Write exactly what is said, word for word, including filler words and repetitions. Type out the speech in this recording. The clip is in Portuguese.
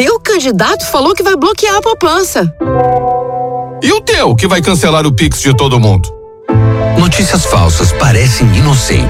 teu candidato falou que vai bloquear a poupança. E o teu, que vai cancelar o Pix de todo mundo? Notícias falsas parecem inocentes.